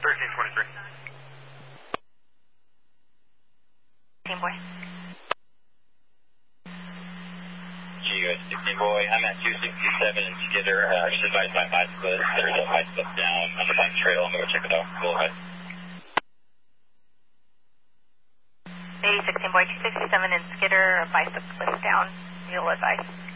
1323. Team boy. GUS 16 boy, I'm at 267 in Skidder. Just advised by 5 split. There's a 5 split down on the bike trail. I'm going to check it out. Go ahead. 8016 boy, 267 in Skidder, bicyclist down. You'll advise.